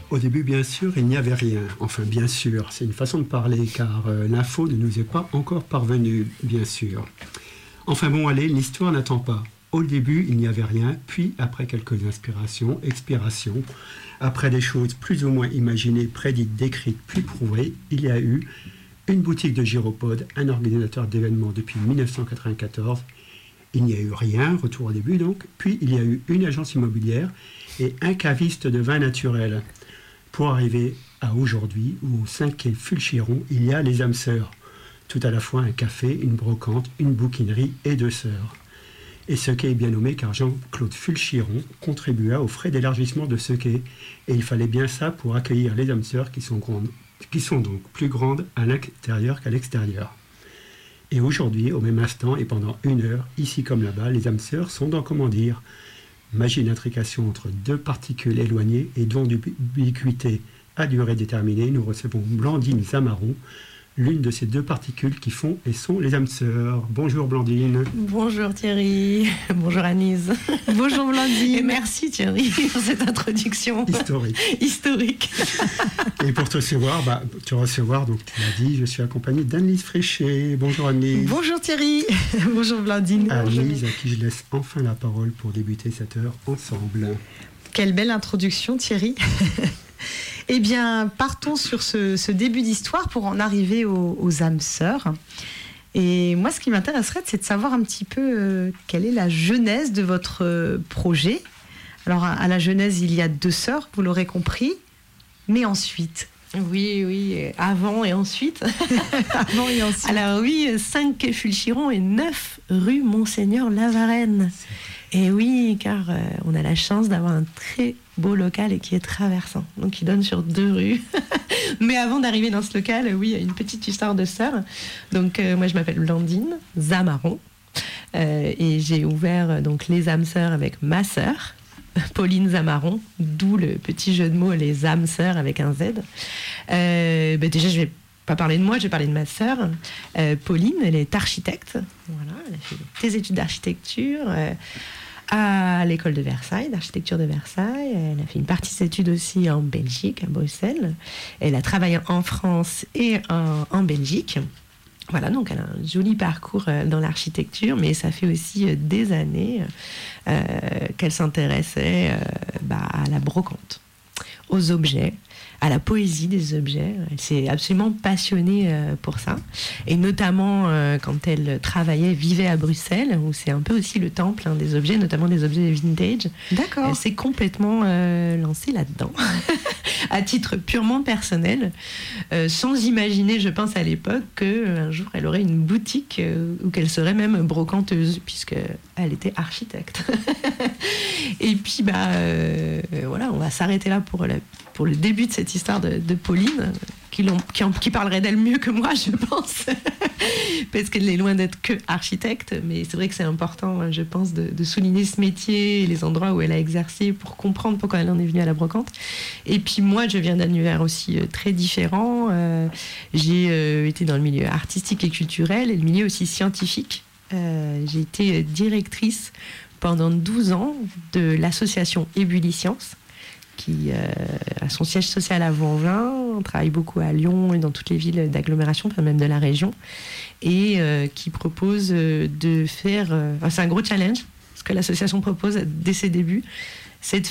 Au début, bien sûr, il n'y avait rien. Enfin, bien sûr, c'est une façon de parler, car l'info ne nous est pas encore parvenue, bien sûr. Enfin bon, allez, l'histoire n'attend pas. Au début, il n'y avait rien, puis après quelques inspirations, expirations, après des choses plus ou moins imaginées, prédites, décrites, puis prouvées, il y a eu une boutique de gyropodes, un organisateur d'événements depuis 1994. Il n'y a eu rien, retour au début donc, puis il y a eu une agence immobilière et un caviste de vin naturel. Pour arriver à aujourd'hui, où au 5 quai Fulchiron, il y a les âmes sœurs. Tout à la fois un café, une brocante, une bouquinerie et 2 sœurs. Et ce quai est bien nommé car Jean-Claude Fulchiron contribua aux frais d'élargissement de ce quai. Et il fallait bien ça pour accueillir les âmes sœurs qui sont donc plus grandes à l'intérieur qu'à l'extérieur. Et aujourd'hui, au même instant et pendant 1 heure, ici comme là-bas, les âmes sœurs sont dans, comment dire, magie d'intrication entre 2 particules éloignées et dont d'ubiquité à durée déterminée, nous recevons Blandine Zamaron, l'une de ces 2 particules qui font et sont les âmes sœurs. Bonjour Blandine. Bonjour Thierry. Bonjour Anise. Bonjour Blandine. Et merci Thierry pour cette introduction historique. Et pour te recevoir, donc tu l'as dit, je suis accompagné d'Annelise Fréchet. Bonjour Annelise. Bonjour Thierry. Bonjour Blandine. Annelise, à qui je laisse enfin la parole pour débuter cette heure ensemble. Quelle belle introduction Thierry. Eh bien, partons sur ce début d'histoire pour en arriver aux âmes sœurs. Et moi, ce qui m'intéresserait, c'est de savoir un petit peu quelle est la genèse de votre projet. Alors, à la genèse, il y a 2 sœurs, vous l'aurez compris, mais ensuite... Oui, avant et ensuite. Avant et ensuite. Alors oui, 5 quai Fulchiron et 9 rue Monseigneur Lavarenne. Et oui, car on a la chance d'avoir un très beau local et qui est traversant, donc qui donne sur 2 rues. Mais avant d'arriver dans ce local, oui, il y a une petite histoire de sœur. Donc moi, je m'appelle Blandine Zamaron et j'ai ouvert donc les âmes sœurs avec ma sœur, Pauline Zamaron, d'où le petit jeu de mots, les âmes sœurs avec un Z. Déjà, je vais pas parler de moi, je vais parler de ma sœur. Pauline, elle est architecte. Voilà, elle a fait des études d'architecture à l'école de Versailles, d'architecture de Versailles. Elle a fait une partie d'études aussi en Belgique, à Bruxelles. Elle a travaillé en France et en Belgique. Voilà, donc elle a un joli parcours dans l'architecture, mais ça fait aussi des années qu'elle s'intéressait à la brocante, aux objets, à la poésie des objets. Elle s'est absolument passionnée pour ça. Et notamment quand elle vivait à Bruxelles, où c'est un peu aussi le temple des objets, notamment des objets vintage. D'accord. Elle s'est complètement lancée là-dedans, à titre purement personnel, sans imaginer, je pense à l'époque, qu'un jour elle aurait une boutique ou qu'elle serait même brocanteuse, puisqu'elle était architecte. Et puis, voilà, on va s'arrêter là pour le début de cette histoire de Pauline, qui parlerait d'elle mieux que moi, je pense, parce qu'elle est loin d'être que architecte, mais c'est vrai que c'est important, je pense, de souligner ce métier et les endroits où elle a exercé pour comprendre pourquoi elle en est venue à la brocante. Et puis moi, je viens d'un univers aussi très différent. J'ai été dans le milieu artistique et culturel et le milieu aussi scientifique. J'ai été directrice pendant 12 ans de l'association Ébulliscience, qui a son siège social à Vanvin. On travaille beaucoup à Lyon et dans toutes les villes d'agglomération, enfin même de la région, et qui propose de faire... c'est un gros challenge, ce que l'association propose dès ses débuts, c'est de